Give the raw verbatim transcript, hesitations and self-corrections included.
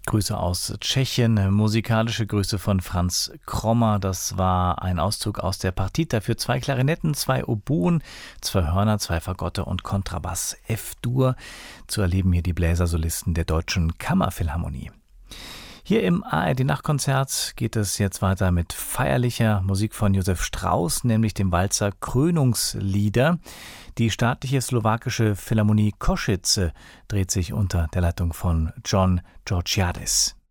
Grüße aus Tschechien, musikalische Grüße von Franz Krommer. Das war ein Auszug aus der Partita für zwei Klarinetten, zwei Oboen, zwei Hörner, zwei Fagotte und Kontrabass F-Dur. Zu erleben hier die Bläsersolisten der Deutschen Kammerphilharmonie. Hier im A R D-Nachtkonzert geht es jetzt weiter mit feierlicher Musik von Josef Strauss, nämlich dem Walzer Krönungslieder. Die staatliche slowakische Philharmonie Košice dreht sich unter der Leitung von John Georgiadis.